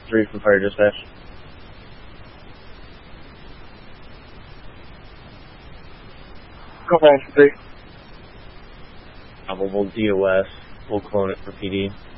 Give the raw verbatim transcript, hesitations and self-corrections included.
three from fire dispatch. Go for entry three. Uh, we'll, we'll D O S. We'll clone it for P D.